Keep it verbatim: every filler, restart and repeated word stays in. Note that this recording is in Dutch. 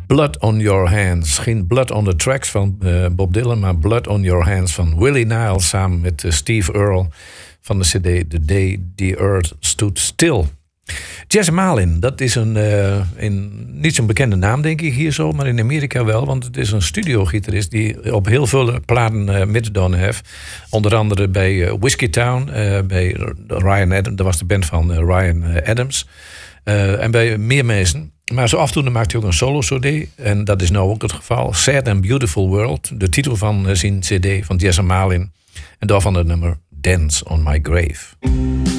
Blood on Your Hands. Geen Blood on the Tracks van uh, Bob Dylan, maar Blood on Your Hands van Willie Nile samen met uh, Steve Earle van de cd The Day the Earth Stood Still. Jazz Malin, dat is een, uh, een niet zo'n bekende naam denk ik hier zo, maar in Amerika wel, want het is een studiogitarist die op heel veel platen uh, meegedaan heeft. Onder andere bij uh, Whiskey Town, uh, bij Ryan Adams, dat was de band van uh, Ryan Adams, uh, en bij meer mensen. Maar zo af en toe maakt hij ook een solo-cd. En dat is nou ook het geval. Sad and Beautiful World. De titel van zijn cd van Jazz Malin. En daarvan het nummer Dance on My Grave.